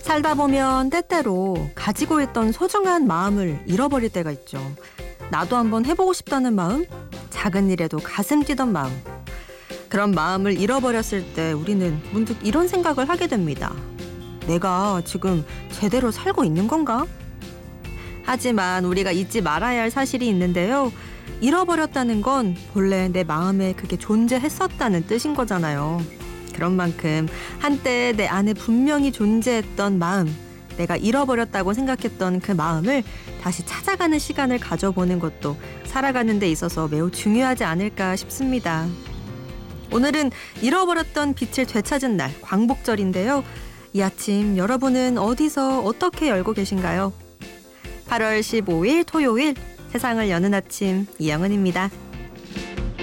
살다 보면 때때로 가지고 있던 소중한 마음을 잃어버릴 때가 있죠. 나도 한번 해보고 싶다는 마음, 작은 일에도 가슴 뛰던 마음. 그런 마음을 잃어버렸을 때 우리는 문득 이런 생각을 하게 됩니다. 내가 지금 제대로 살고 있는 건가? 하지만 우리가 잊지 말아야 할 사실이 있는데요. 잃어버렸다는 건 본래 내 마음에 그게 존재했었다는 뜻인 거잖아요. 그런 만큼 한때 내 안에 분명히 존재했던 마음, 내가 잃어버렸다고 생각했던 그 마음을 다시 찾아가는 시간을 가져보는 것도 살아가는 데 있어서 매우 중요하지 않을까 싶습니다. 오늘은 잃어버렸던 빛을 되찾은 날, 광복절인데요. 이 아침 여러분은 어디서 어떻게 열고 계신가요? 8월 15일 토요일, 세상을 여는 아침 이영은입니다.